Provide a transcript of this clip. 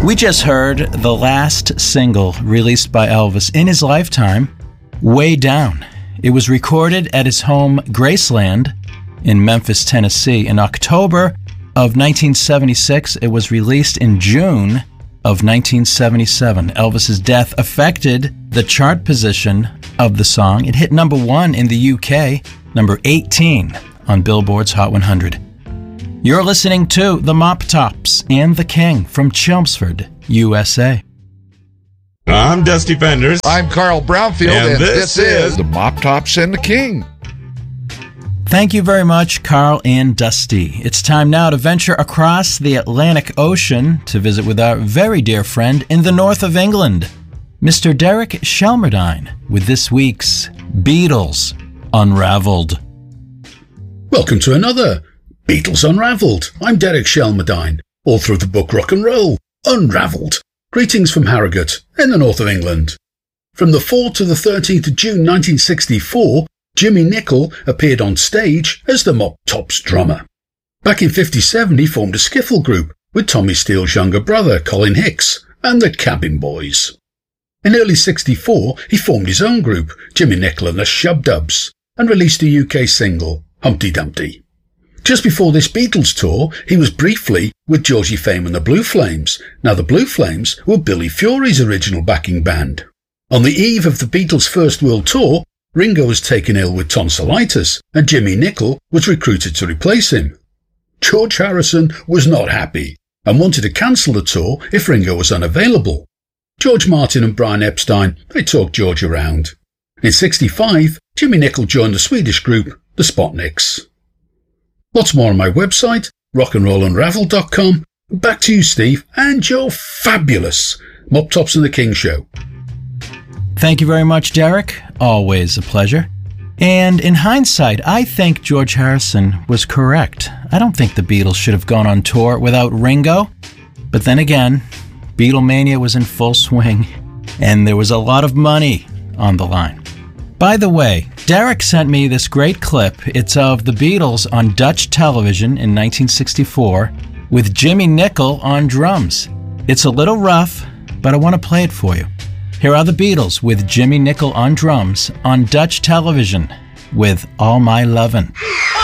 We just heard the last single released by Elvis in his lifetime, Way Down. It was recorded at his home Graceland in Memphis, Tennessee in October of 1976. It was released in June of 1977. Elvis's death affected the chart position of the song. It hit number 1 in the UK, number 18 on Billboard's Hot 100. You're listening to The Mop Tops and The King from Chelmsford, USA. I'm Dusty Fenders. I'm Carl Brownfield, and this is The Mop Tops and the King. Thank you very much, Carl and Dusty. It's time now to venture across the Atlantic Ocean to visit with our very dear friend in the north of England, Mr. Derek Shelmerdine, with this week's Beatles Unraveled. Welcome to another Beatles Unraveled. I'm Derek Shelmerdine, author of the book Rock and Roll Unraveled. Greetings from Harrogate in the north of England. From the 4th to the 13th of June 1964, Jimmy Nicol appeared on stage as the Mop Tops drummer. Back in 57, he formed a skiffle group with Tommy Steele's younger brother, Colin Hicks, and the Cabin Boys. In early 64, he formed his own group, Jimmy Nicol and the Shub-Dubs, and released a UK single, Humpty Dumpty. Just before this Beatles tour, he was briefly with Georgie Fame and the Blue Flames. Now, the Blue Flames were Billy Fury's original backing band. On the eve of the Beatles' first world tour, Ringo was taken ill with tonsillitis, and Jimmy Nicol was recruited to replace him. George Harrison was not happy and wanted to cancel the tour if Ringo was unavailable. George Martin and Brian Epstein, they talked George around. In 65, Jimmy Nicol joined the Swedish group, the Spotnicks. Lots more on my website, rockandrollunraveled.com. Back to you, Steve, and your fabulous Mop Tops and the King show. Thank you very much, Derek. Always a pleasure. And in hindsight, I think George Harrison was correct. I don't think the Beatles should have gone on tour without Ringo. But then again, Beatlemania was in full swing, and there was a lot of money on the line. By the way, Derek sent me this great clip. It's of the Beatles on Dutch television in 1964 with Jimmy Nicol on drums. It's a little rough, but I want to play it for you. Here are the Beatles with Jimmy Nicol on drums on Dutch television with All My Lovin'.